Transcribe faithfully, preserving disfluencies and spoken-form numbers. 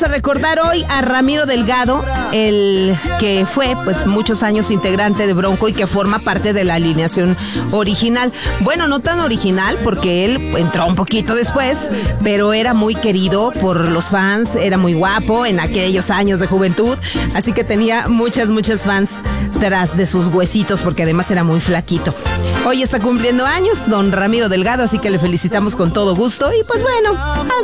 vamos a recordar hoy a Ramiro Delgado, el que fue pues muchos años integrante de Bronco y que forma parte de la alineación original. Bueno, no tan original porque él entró un poquito después, pero era muy querido por los fans, era muy guapo en aquellos años de juventud, así que tenía muchas, muchas fans tras de sus huesitos porque además era muy flaquito. Hoy está cumpliendo años don Ramiro Delgado, así que le felicitamos con todo gusto y pues bueno,